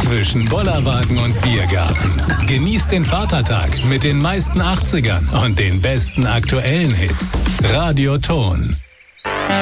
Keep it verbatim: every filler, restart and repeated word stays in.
zwischen Bollerwagen und Biergarten. Genießt den Vatertag mit den meisten achtzigern und den besten aktuellen Hits. Radio Ton.